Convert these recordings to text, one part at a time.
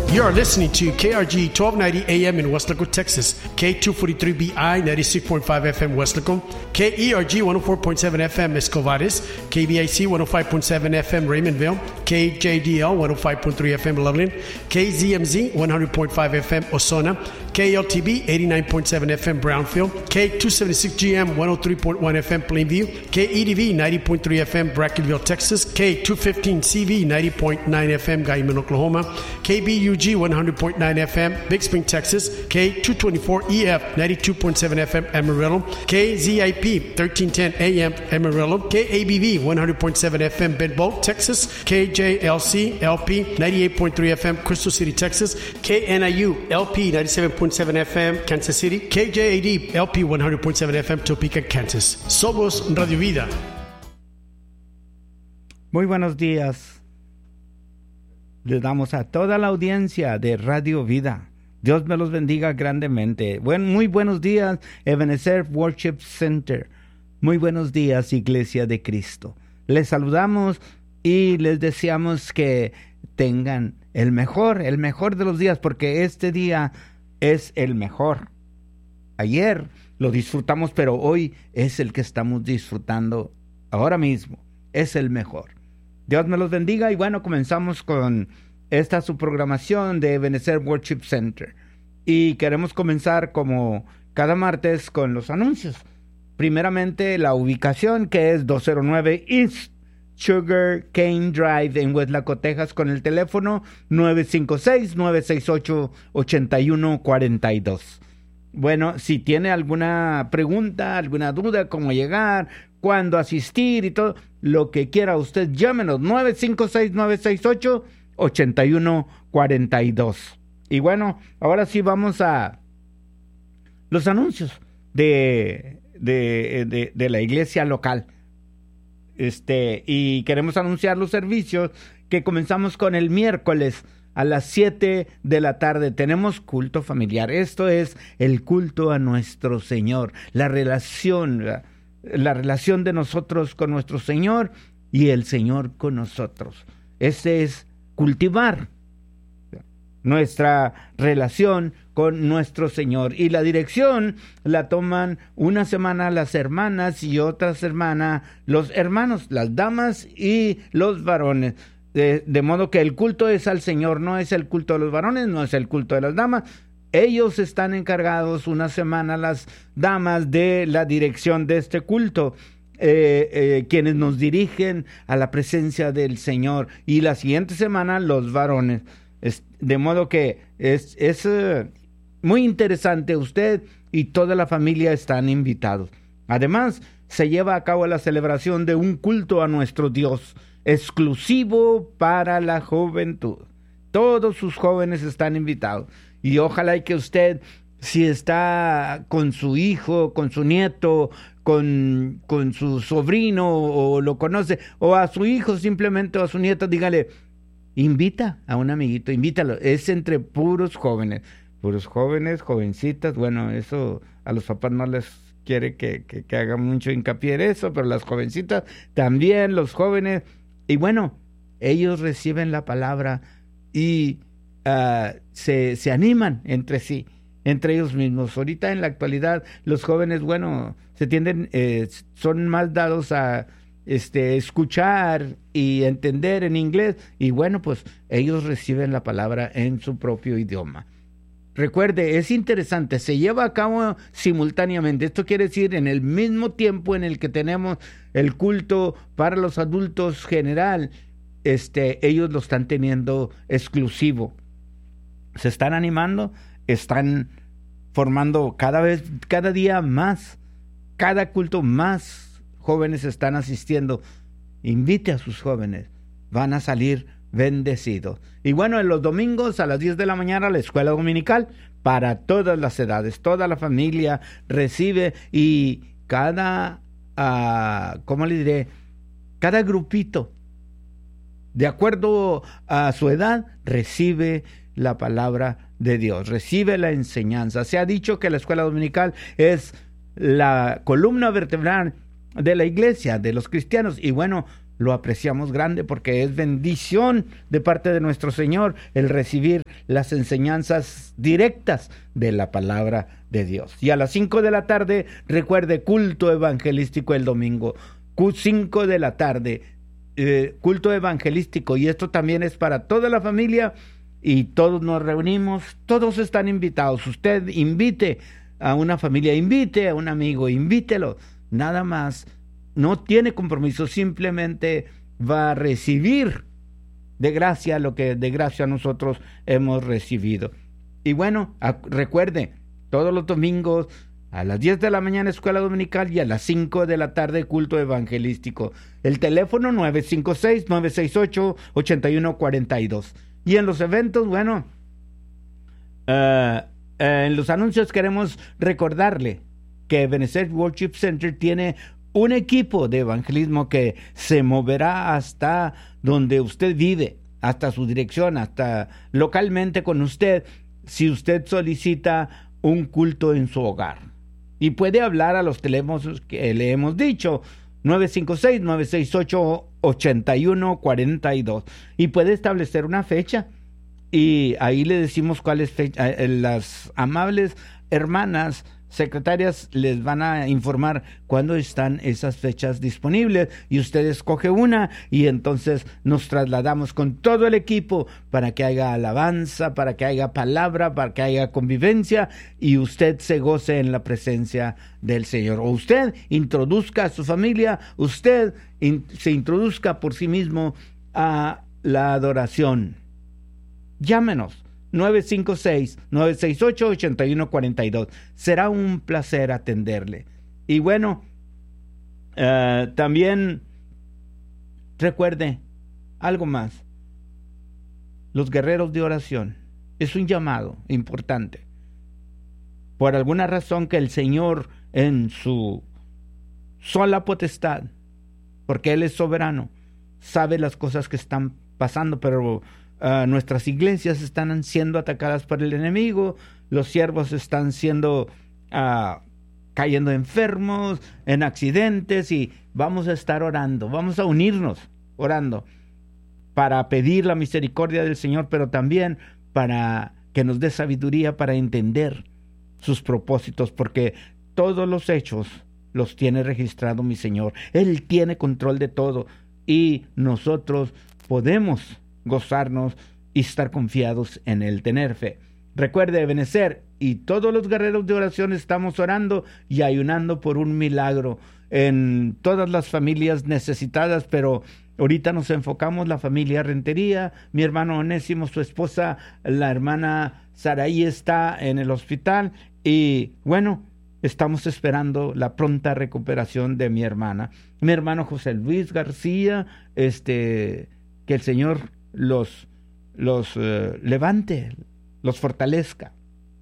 You are listening to KRG 1290 AM in Westlaco, Texas, K243BI 96.5 FM Westlaco, KERG 104.7 FM Escovares, KBIC 105.7 FM Raymondville, KJDL 105.3 FM Loveland, KZMZ 100.5 FM Osona, KLTB 89.7 FM Brownfield, K276GM 103.1 FM Plainview, KEDV 90.3 FM Brackenville, Texas, K215CV 90.9 FM Guyman, Oklahoma, KBUG 100.9 FM Big Spring, Texas, K224EF 92.7 FM Amarillo, KZIP 1310 AM Amarillo, KABV 100.7 FM Bedbolt, Texas, KJLC LP 98.3 FM Crystal City, Texas, KNIU LP 97.7 FM Kansas City, KJAD LP 100.7 FM Topeka, Kansas. Somos Radio Vida. Muy buenos días. Le damos a toda la audiencia de Radio Vida. Dios me los bendiga grandemente. Muy buenos días, Ebenezer Worship Center. Muy buenos días, Iglesia de Cristo. Les saludamos y les deseamos que tengan el mejor de los días, porque este día es el mejor. Ayer lo disfrutamos, pero hoy es el que estamos disfrutando ahora mismo. Es el mejor. Dios me los bendiga y bueno, comenzamos con esta su programación de Ebenezer Worship Center. Y queremos comenzar como cada martes con los anuncios. Primeramente la ubicación, que es 209 East Sugar Cane Drive en Westlaco, Texas, con el teléfono 956-968-8142. Bueno, si tiene alguna pregunta, alguna duda, cómo llegar, cuándo asistir y todo, lo que quiera usted, llámenos 956-968-8142. Y bueno, ahora sí vamos a los anuncios de la iglesia local. Y queremos anunciar los servicios que comenzamos con el miércoles a las 7 de la tarde. Tenemos culto familiar. Esto es el culto a nuestro Señor, la relación de nosotros con nuestro Señor y el Señor con nosotros. Ese es cultivar nuestra relación con nuestro Señor. Y la dirección la toman una semana las hermanas y otra semana los hermanos, las damas y los varones. De modo que el culto es al Señor, no es el culto de los varones, no es el culto de las damas. Ellos están encargados una semana, las damas, de la dirección de este culto, quienes nos dirigen a la presencia del Señor, y la siguiente semana los varones. De modo que es muy interesante. Usted y toda la familia están invitados. Además, se lleva a cabo la celebración de un culto a nuestro Dios, exclusivo para la juventud. Todos sus jóvenes están invitados. Y ojalá y que usted, si está con su hijo, con su nieto, con su sobrino, o lo conoce, o a su hijo simplemente, o a su nieto, dígale, invita a un amiguito, invítalo. Es entre puros jóvenes, jovencitas. Bueno, eso a los papás no les quiere que hagan mucho hincapié en eso, pero las jovencitas también, los jóvenes. Y bueno, ellos reciben la palabra y se animan entre sí, entre ellos mismos. Ahorita en la actualidad los jóvenes, bueno, son más dados a escuchar y entender en inglés, y bueno, pues ellos reciben la palabra en su propio idioma. Recuerde, es interesante, se lleva a cabo simultáneamente. Esto quiere decir, en el mismo tiempo en el que tenemos el culto para los adultos general, ellos lo están teniendo exclusivo. Se están animando, están formando cada día más, cada culto más jóvenes están asistiendo. Invite a sus jóvenes, van a salir bendecidos. Y bueno, en los domingos a las 10 de la mañana la escuela dominical para todas las edades, toda la familia recibe, y cada grupito, de acuerdo a su edad, recibe la palabra de Dios, recibe la enseñanza. Se ha dicho que la escuela dominical es la columna vertebral de la iglesia, de los cristianos, y bueno, lo apreciamos grande porque es bendición de parte de nuestro Señor el recibir las enseñanzas directas de la palabra de Dios. Y a las 5 de la tarde, recuerde, culto evangelístico el domingo. 5 de la tarde, culto evangelístico, y esto también es para toda la familia y todos nos reunimos, todos están invitados. Usted invite a una familia, invite a un amigo, invítelo, nada más, no tiene compromiso, simplemente va a recibir de gracia lo que de gracia nosotros hemos recibido. Y bueno, recuerde, todos los domingos a las 10 de la mañana escuela dominical y a las 5 de la tarde culto evangelístico. El teléfono 956-968-8142. Y en los eventos, bueno, en los anuncios queremos recordarle que Ebenezer Worship Center tiene un equipo de evangelismo que se moverá hasta donde usted vive, hasta su dirección, hasta localmente con usted, si usted solicita un culto en su hogar. Y puede hablar a los teléfonos que le hemos dicho, 956-968-8142. Y puede establecer una fecha. Y ahí le decimos cuáles fechas. Las amables hermanas secretarias les van a informar cuándo están esas fechas disponibles, y usted escoge una y entonces nos trasladamos con todo el equipo para que haya alabanza, para que haya palabra, para que haya convivencia y usted se goce en la presencia del Señor. O usted introduzca a su familia, usted se introduzca por sí mismo a la adoración. Llámenos 956-968-8142. Será un placer atenderle. Y bueno, también recuerde algo más. Los guerreros de oración es un llamado importante. Por alguna razón que el Señor en su sola potestad, porque Él es soberano, sabe las cosas que están pasando, pero nuestras iglesias están siendo atacadas por el enemigo, los siervos están siendo cayendo enfermos, en accidentes, y vamos a estar orando, vamos a unirnos orando para pedir la misericordia del Señor, pero también para que nos dé sabiduría para entender sus propósitos, porque todos los hechos los tiene registrado mi Señor. Él tiene control de todo y nosotros podemos gozarnos y estar confiados en Él, tener fe. Recuerde, Ebenezer y todos los guerreros de oración estamos orando y ayunando por un milagro en todas las familias necesitadas, pero ahorita nos enfocamos la familia Rentería, mi hermano Onésimo, su esposa, la hermana Saraí está en el hospital y bueno, estamos esperando la pronta recuperación de mi hermana. Mi hermano José Luis García, que el Señor los levante, los fortalezca.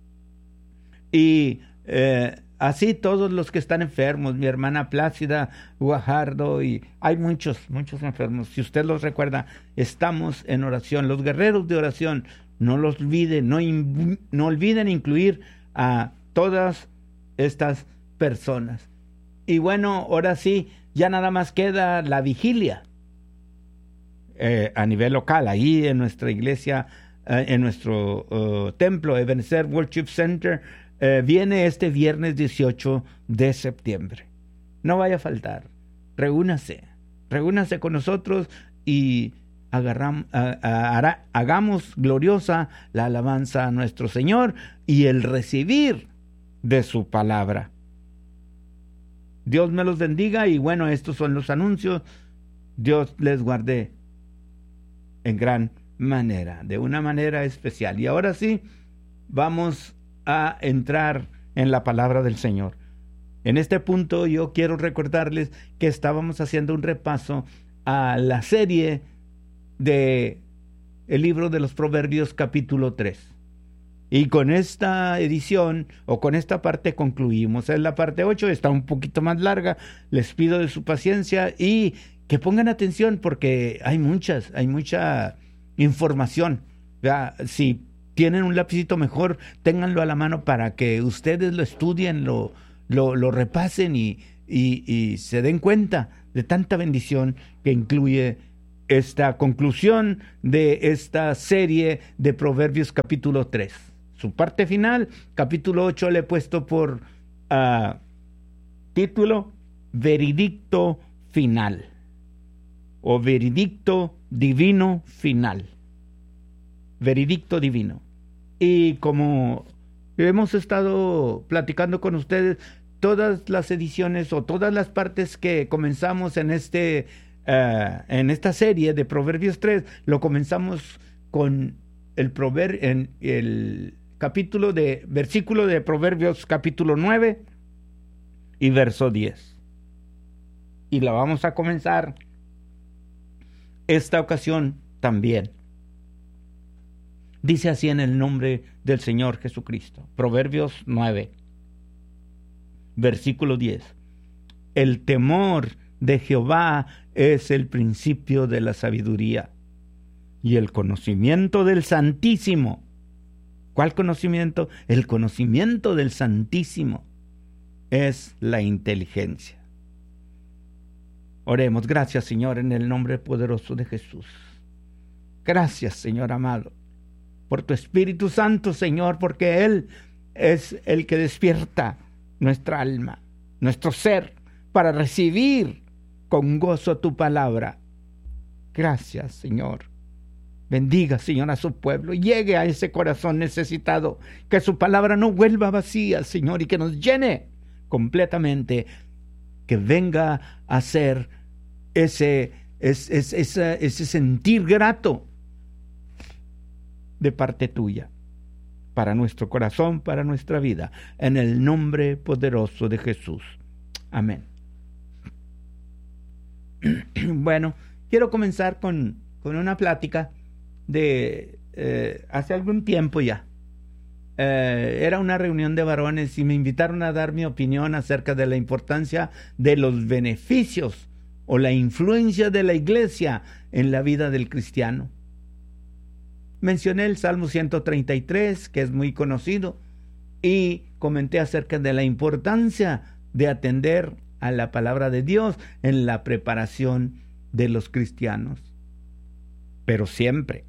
Y así todos los que están enfermos, mi hermana Plácida Guajardo, y hay muchos enfermos. Si usted los recuerda, estamos en oración. Los guerreros de oración, no los olviden, no olviden incluir a todas estas personas. Y bueno, ahora sí, ya nada más queda la vigilia. A nivel local, ahí en nuestra iglesia, en nuestro templo, Ebenezer Worship Center, viene este viernes 18 de septiembre. No vaya a faltar, reúnase con nosotros y hagamos gloriosa la alabanza a nuestro Señor y el recibir de su palabra. Dios me los bendiga y bueno, estos son los anuncios. Dios les guarde en gran manera, de una manera especial. Y ahora sí, vamos a entrar en la palabra del Señor. En este punto yo quiero recordarles que estábamos haciendo un repaso a la serie de el libro de los Proverbios capítulo 3. Y con esta edición o con esta parte concluimos. En la parte 8 está un poquito más larga. Les pido de su paciencia y que pongan atención porque hay mucha información. ¿Verdad? Si tienen un lapicito mejor, ténganlo a la mano para que ustedes lo estudien, lo repasen y se den cuenta de tanta bendición que incluye esta conclusión de esta serie de Proverbios capítulo 3. Su parte final, capítulo 8, le he puesto por título Veredicto Final o Veredicto Divino Final. Veredicto Divino. Y como hemos estado platicando con ustedes, todas las ediciones o todas las partes que comenzamos en esta serie de Proverbios 3, lo comenzamos con el versículo de Proverbios capítulo 9 y verso 10. Y la vamos a comenzar esta ocasión también. Dice así en el nombre del Señor Jesucristo. Proverbios 9, versículo 10. El temor de Jehová es el principio de la sabiduría, y el conocimiento del Santísimo. ¿Cuál conocimiento? El conocimiento del Santísimo es la inteligencia. Oremos. Gracias, Señor, en el nombre poderoso de Jesús. Gracias, Señor amado, por tu Espíritu Santo, Señor, porque Él es el que despierta nuestra alma, nuestro ser, para recibir con gozo tu palabra. Gracias, Señor. Bendiga, Señor, a su pueblo. Llegue a ese corazón necesitado. Que su palabra no vuelva vacía, Señor, y que nos llene completamente. Que venga a ser ese sentir grato de parte tuya, para nuestro corazón, para nuestra vida, en el nombre poderoso de Jesús. Amén. Bueno, quiero comenzar con una plática de hace algún tiempo ya. Era una reunión de varones y me invitaron a dar mi opinión acerca de la importancia de los beneficios o la influencia de la iglesia en la vida del cristiano. Mencioné el Salmo 133, que es muy conocido, y comenté acerca de la importancia de atender a la palabra de Dios en la preparación de los cristianos. Pero siempre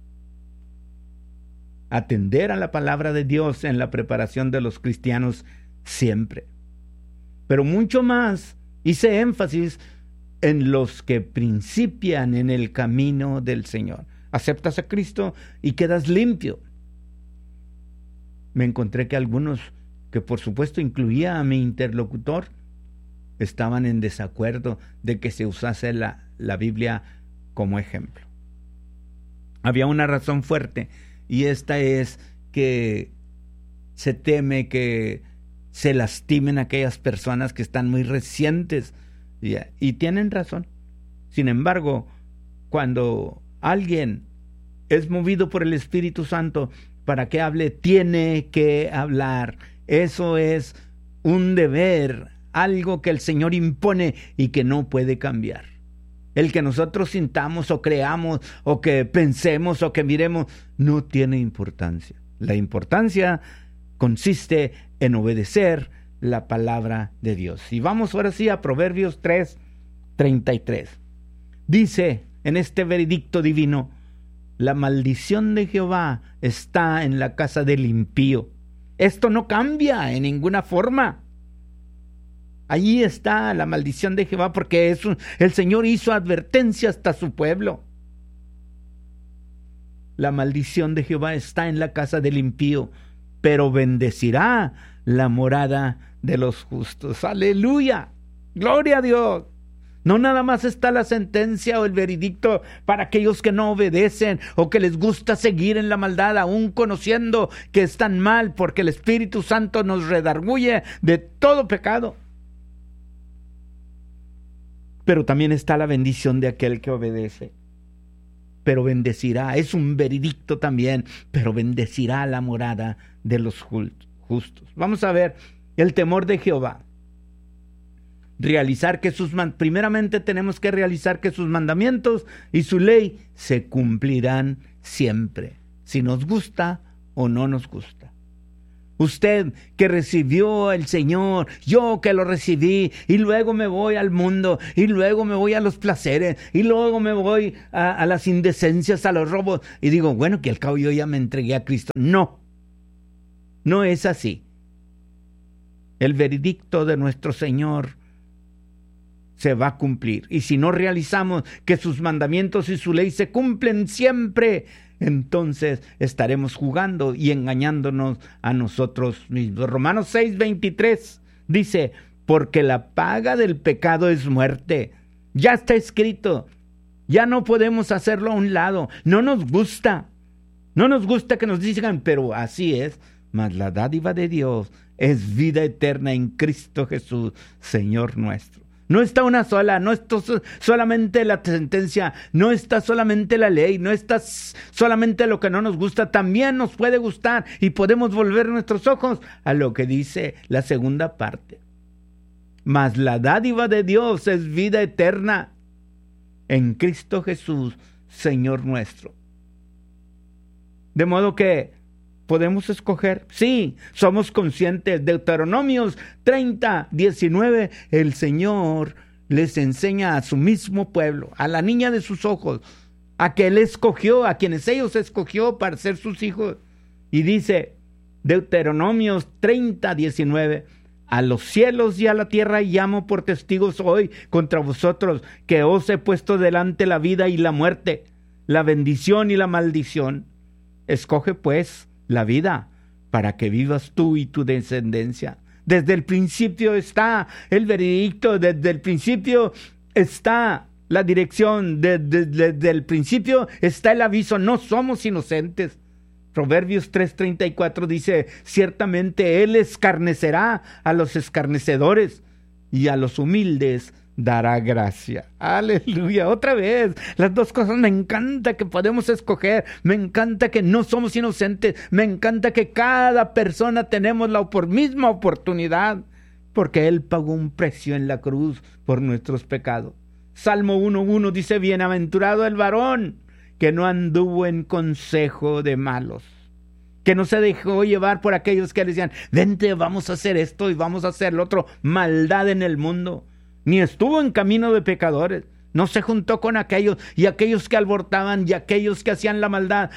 atender a la palabra de Dios en la preparación de los cristianos, siempre. Pero mucho más hice énfasis en los que principian en el camino del Señor. Aceptas a Cristo y quedas limpio. Me encontré que algunos, que por supuesto incluía a mi interlocutor, estaban en desacuerdo de que se usase la Biblia como ejemplo. Había una razón fuerte, y esta es que se teme que se lastimen aquellas personas que están muy recientes, y tienen razón. Sin embargo, cuando alguien es movido por el Espíritu Santo para que hable, tiene que hablar. Eso es un deber, algo que el Señor impone y que no puede cambiar. El que nosotros sintamos o creamos o que pensemos o que miremos no tiene importancia. La importancia consiste en obedecer la palabra de Dios. Y vamos ahora sí a Proverbios 3:33. Dice en este veredicto divino: la maldición de Jehová está en la casa del impío. Esto no cambia en ninguna forma. Allí está la maldición de Jehová, porque el Señor hizo advertencia hasta su pueblo. La maldición de Jehová está en la casa del impío, pero bendecirá la morada de los justos. ¡Aleluya! ¡Gloria a Dios! No nada más está la sentencia o el veredicto para aquellos que no obedecen o que les gusta seguir en la maldad, aún conociendo que están mal, porque el Espíritu Santo nos redarguye de todo pecado. Pero también está la bendición de aquel que obedece. Pero bendecirá, es un veredicto también, pero bendecirá la morada de los justos. Vamos a ver el temor de Jehová. Primeramente tenemos que realizar que sus mandamientos y su ley se cumplirán siempre, si nos gusta o no nos gusta. Usted que recibió al Señor, yo que lo recibí, y luego me voy al mundo, y luego me voy a los placeres, y luego me voy a las indecencias, a los robos, y digo, bueno, que al cabo yo ya me entregué a Cristo. No, no es así. El veredicto de nuestro Señor se va a cumplir. Y si no realizamos que sus mandamientos y su ley se cumplen siempre, entonces estaremos jugando y engañándonos a nosotros mismos. Romanos 6:23 dice, porque la paga del pecado es muerte. Ya está escrito. Ya no podemos hacerlo a un lado. No nos gusta. No nos gusta que nos digan, pero así es. Mas la dádiva de Dios es vida eterna en Cristo Jesús, Señor nuestro. No está una sola, no está solamente la sentencia, no está solamente la ley, no está solamente lo que no nos gusta, también nos puede gustar y podemos volver nuestros ojos a lo que dice la segunda parte. Mas la dádiva de Dios es vida eterna en Cristo Jesús, Señor nuestro. De modo que podemos escoger. Sí, somos conscientes. Deuteronomios 30:19, el Señor les enseña a su mismo pueblo, a la niña de sus ojos, a que Él escogió, a quienes ellos escogió para ser sus hijos. Y dice, Deuteronomios 30:19, a los cielos y a la tierra llamo por testigos hoy contra vosotros, que os he puesto delante la vida y la muerte, la bendición y la maldición. Escoge pues la vida, para que vivas tú y tu descendencia. Desde el principio está el veredicto, desde el principio está la dirección, desde el principio está el aviso, no somos inocentes. Proverbios 3:34 dice, ciertamente Él escarnecerá a los escarnecedores y a los humildes dará gracia. Aleluya. Otra vez, las dos cosas me encanta que podemos escoger, me encanta que no somos inocentes, me encanta que cada persona tenemos la misma oportunidad, porque Él pagó un precio en la cruz por nuestros pecados. Salmo 1:1 dice, bienaventurado el varón que no anduvo en consejo de malos, que no se dejó llevar por aquellos que le decían, vente, vamos a hacer esto y vamos a hacer lo otro, maldad en el mundo. Ni estuvo en camino de pecadores, no se juntó con aquellos y aquellos que alborotaban y aquellos que hacían la maldad.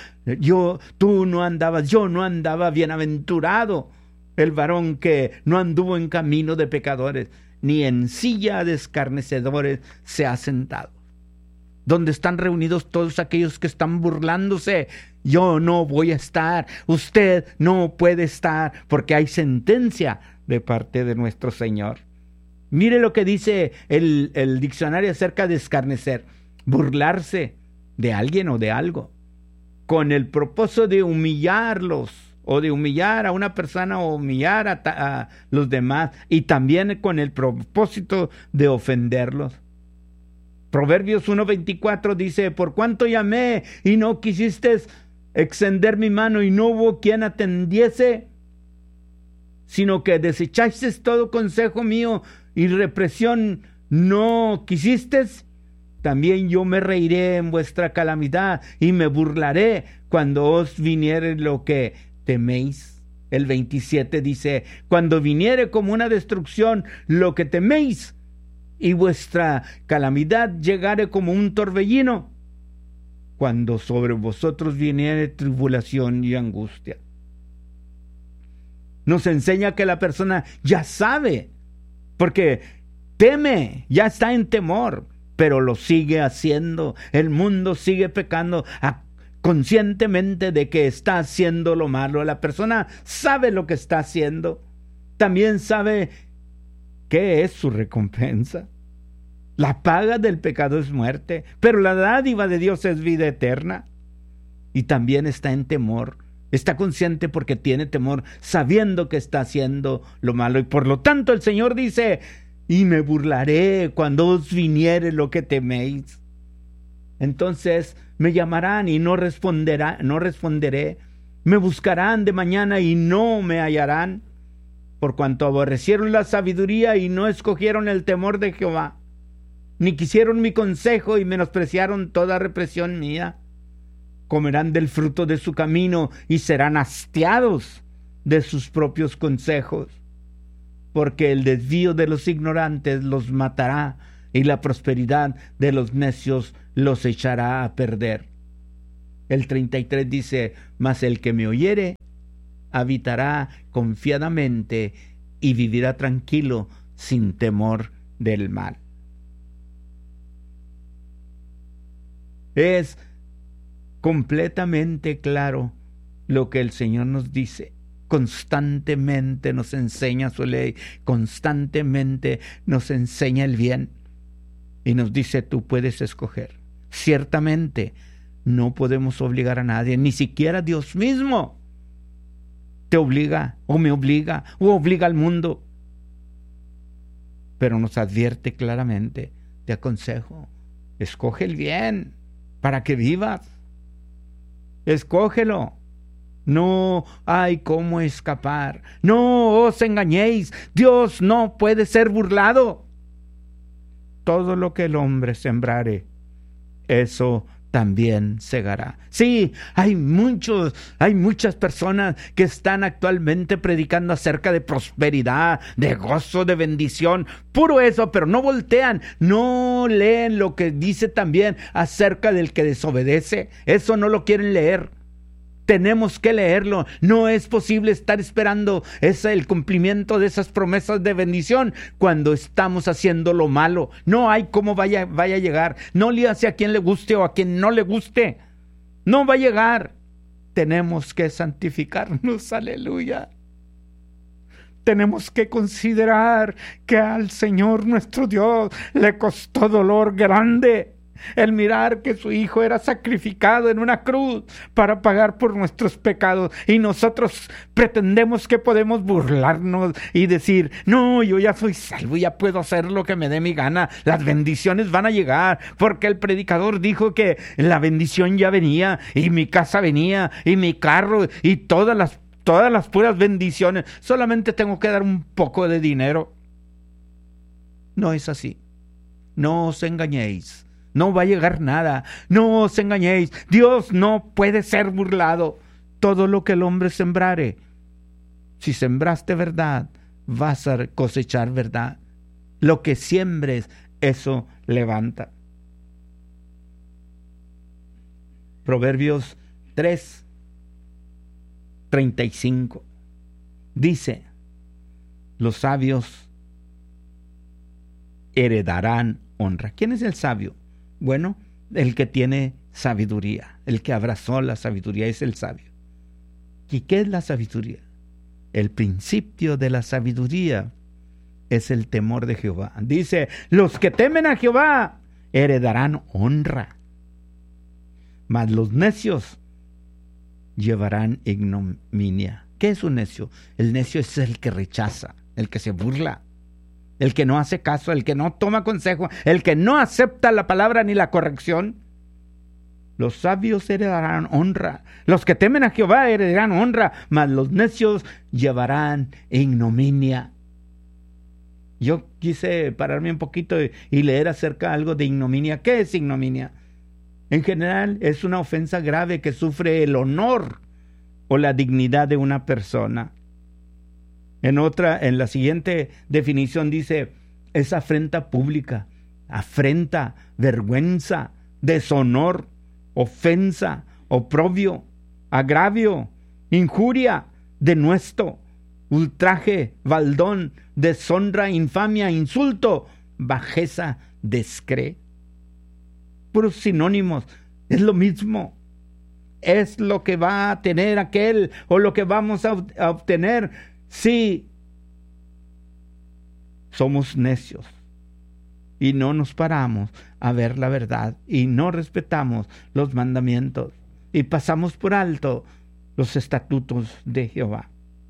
Tú no andabas, yo no andaba. Bienaventurado el varón que no anduvo en camino de pecadores, ni en silla de escarnecedores se ha sentado. Donde están reunidos todos aquellos que están burlándose, yo no voy a estar, usted no puede estar, porque hay sentencia de parte de nuestro Señor. Mire lo que dice el diccionario acerca de escarnecer: burlarse de alguien o de algo, con el propósito de humillarlos, o de humillar a una persona o humillar a los demás, y también con el propósito de ofenderlos. Proverbios 1:24 dice: por cuanto llamé y no quisiste extender mi mano, y no hubo quien atendiese, sino que desechaste todo consejo mío y represión no quisiste, también yo me reiré en vuestra calamidad y me burlaré cuando os viniere lo que teméis. El 27 dice: cuando viniere como una destrucción lo que teméis, y vuestra calamidad llegare como un torbellino, cuando sobre vosotros viniere tribulación y angustia. Nos enseña que la persona ya sabe, porque teme, ya está en temor, pero lo sigue haciendo. El mundo sigue pecando conscientemente de que está haciendo lo malo. La persona sabe lo que está haciendo. También sabe qué es su recompensa. La paga del pecado es muerte, pero la dádiva de Dios es vida eterna. Y también está en temor. Está consciente porque tiene temor, sabiendo que está haciendo lo malo. Y por lo tanto el Señor dice: y me burlaré cuando os viniere lo que teméis. Entonces me llamarán y no responderé. Me buscarán de mañana y no me hallarán. Por cuanto aborrecieron la sabiduría y no escogieron el temor de Jehová, ni quisieron mi consejo y menospreciaron toda represión mía. Comerán del fruto de su camino y serán hastiados. de sus propios consejos, porque el desvío de los ignorantes los matará y la prosperidad de los necios los echará a perder. El 33 dice: mas el que me oyere habitará confiadamente y vivirá tranquilo sin temor del mal. Es completamente claro lo que el Señor nos dice. Constantemente nos enseña su ley, constantemente nos enseña el bien y nos dice: tú puedes escoger. Ciertamente no podemos obligar a nadie, ni siquiera Dios mismo te obliga o me obliga o obliga al mundo, pero nos advierte claramente: te aconsejo, escoge el bien para que vivas, escógelo. No hay cómo escapar. No os engañéis. Dios no puede ser burlado. Todo lo que el hombre sembrare, eso también segará. Sí, hay muchas personas que están actualmente predicando acerca de prosperidad, de gozo, de bendición, puro eso, pero no voltean, no leen lo que dice también acerca del que desobedece. Eso no lo quieren leer. Tenemos que leerlo. No es posible estar esperando el cumplimiento de esas promesas de bendición cuando estamos haciendo lo malo. No hay cómo vaya a llegar. No le hace a quien le guste o a quien no le guste. No va a llegar. Tenemos que santificarnos. Aleluya. Tenemos que considerar que al Señor nuestro Dios le costó dolor grande el mirar que su Hijo era sacrificado en una cruz para pagar por nuestros pecados, y nosotros pretendemos que podemos burlarnos y decir: no, yo ya soy salvo, ya puedo hacer lo que me dé mi gana, las bendiciones van a llegar, porque el predicador dijo que la bendición ya venía, y mi casa venía, y mi carro, y todas las puras bendiciones, solamente tengo que dar un poco de dinero. No es así. No os engañéis. No va a llegar nada. No os engañéis. Dios no puede ser burlado. Todo lo que el hombre sembrare, si sembraste verdad, vas a cosechar verdad. Lo que siembres, eso levanta. Proverbios 3:35 dice: los sabios heredarán honra. ¿Quién es el sabio? Bueno, el que tiene sabiduría, el que abrazó la sabiduría es el sabio. ¿Y qué es la sabiduría? El principio de la sabiduría es el temor de Jehová. Dice: los que temen a Jehová heredarán honra, mas los necios llevarán ignominia. ¿Qué es un necio? El necio es el que rechaza, el que se burla, el que no hace caso, el que no toma consejo, el que no acepta la palabra ni la corrección. Los sabios heredarán honra. Los que temen a Jehová heredarán honra, mas los necios llevarán ignominia. Yo quise pararme un poquito y leer acerca algo de ignominia. ¿Qué es ignominia? En general es una ofensa grave que sufre el honor o la dignidad de una persona. En la siguiente definición dice: es afrenta pública, afrenta, vergüenza, deshonor, ofensa, oprobio, agravio, injuria, denuesto, ultraje, baldón, deshonra, infamia, insulto, bajeza, descree. Puros sinónimos, es lo mismo. Es lo que va a tener aquel o lo que vamos a obtener si somos necios y no nos paramos a ver la verdad y no respetamos los mandamientos y pasamos por alto los estatutos de Jehová.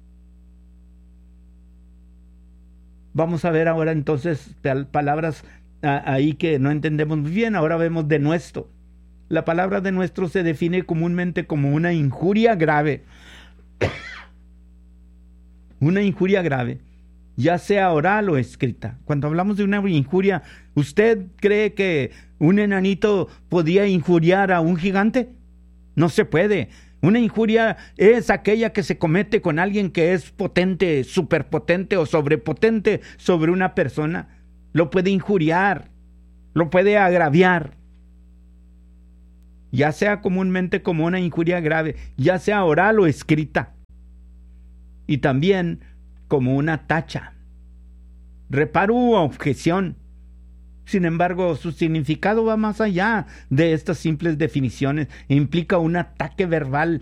Vamos a ver ahora entonces palabras ahí que no entendemos muy bien. Ahora vemos denuesto. La palabra denuesto se define comúnmente como una injuria grave. Una injuria grave, ya sea oral o escrita. Cuando hablamos de una injuria, ¿usted cree que un enanito podía injuriar a un gigante? No se puede. Una injuria es aquella que se comete con alguien que es potente, superpotente o sobrepotente sobre una persona. Lo puede injuriar, lo puede agraviar, ya sea comúnmente como una injuria grave, ya sea oral o escrita, y también como una tacha, reparo u objeción. Sin embargo, su significado va más allá de estas simples definiciones. Implica un ataque verbal